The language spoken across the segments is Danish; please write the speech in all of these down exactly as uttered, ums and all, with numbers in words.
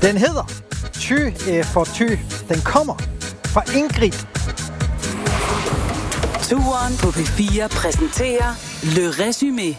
Den hedder Ty er for Ty. Den kommer fra Ingrid. Turen på P fire præsenterer Le Résumé.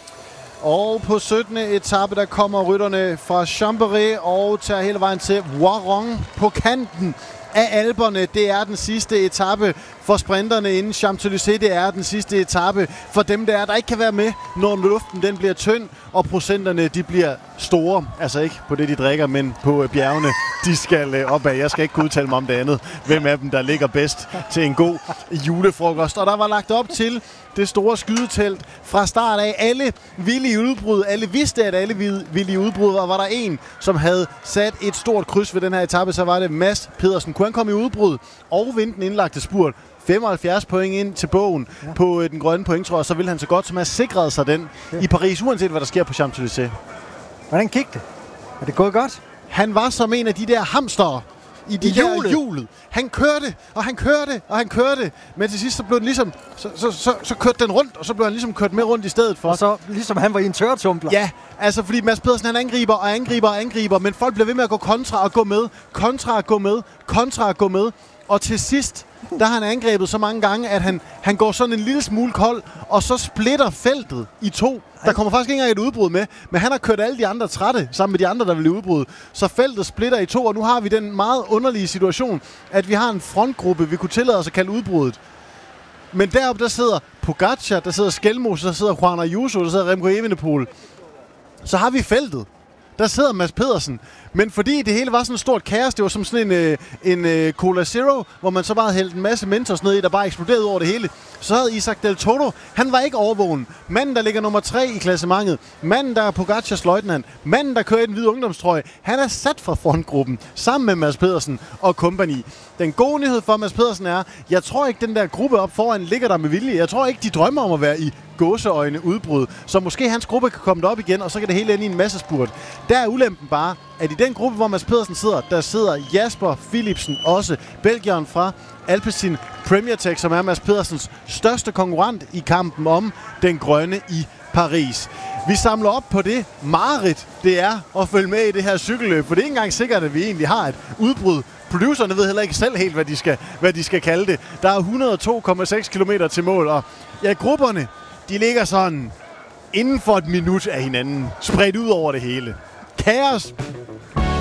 Og på syttende etape, der kommer rytterne fra Chambéry og tager hele vejen til Voiron på kanten af Alperne. Det er den sidste etape for sprinterne inden Champs-Élysées. Det er den sidste etape for dem, der, er, der ikke kan være med, når luften den bliver tynd, og procenterne de bliver store. Altså ikke på det, de drikker, men på bjergene, de skal opad. Jeg skal ikke kunne udtale mig om det andet. Hvem af dem, der ligger bedst til en god julefrokost. Og der var lagt op til det store skydetelt fra start af. Alle ville i udbrud. Alle vidste, at alle ville i udbrud. Og var der en, som havde sat et stort kryds ved den her etape, så var det Mads Pedersen. Kunne han komme i udbrud og vinde den indlagte spurt? femoghalvfjerds point ind til bogen ja. på øh, den grønne point, tror jeg, så vil han så godt som have sikret sig den ja. i Paris, uanset hvad der sker på Champs-Élysées. Hvordan gik det? Er det gået godt? Han var som en af de der hamstere i de I der hjulet. hjulet. Han kørte, og han kørte, og han kørte. Men til sidst så blev den ligesom, så, så, så, så kørte den rundt, og så blev han ligesom kørt med rundt i stedet for. Og så ligesom han var i en tørretumbler. Ja, altså fordi Mads Pedersen han angriber og angriber og angriber, men folk bliver ved med at gå kontra og gå med, kontra og gå med, kontra og gå med. Og til sidst, der har han angrebet så mange gange, at han, han går sådan en lille smule kold, og så splitter feltet i to. Der kommer faktisk ikke engang et udbrud med, men han har kørt alle de andre trætte sammen med de andre, der vil i udbrud. Så feltet splitter i to, og nu har vi den meget underlige situation, at vi har en frontgruppe, vi kunne tillade os at kalde udbruddet. Men deroppe, der sidder Pogacar, der sidder Skelmose, der sidder Juan Ayuso, der sidder Remco Evenepoel. Så har vi feltet. Der sidder Mads Pedersen. Men fordi det hele var sådan et stort kaos, det var som sådan en, en, en Cola Zero, hvor man så bare havde hældt en masse Mentos ned i, der bare eksploderede over det hele. Så havde Isaac Del Toro, han var ikke overvågen. Manden, der ligger nummer tre i klassementet. Manden, der er Pogacars løjtnant. Manden, der kører i den hvide ungdomstrøje. Han er sat fra frontgruppen, sammen med Mads Pedersen og company. Den gode nyhed for Mads Pedersen er, jeg tror ikke, den der gruppe op foran ligger der med vilje. Jeg tror ikke, de drømmer om at være i gåseøjne udbrud. Så måske hans gruppe kan komme op igen, og så kan det hele ende i en masse spurt. Der er ulempen bare, at i den gruppe, hvor Mads Pedersen sidder, der sidder Jasper Philipsen også, belgieren fra Alpecin Premier Tech, som er Mads Pedersens største konkurrent i kampen om den grønne i Paris. Vi samler op på det mareridt, det er at følge med i det her cykelløb, for det er ikke engang sikkert, at vi egentlig har et udbrud. Producerne ved heller ikke selv helt, hvad de skal, hvad de skal kalde det. Der er et hundrede og to komma seks kilometer til mål, og ja, grupperne, de ligger sådan inden for et minut af hinanden, spredt ud over det hele. Kaos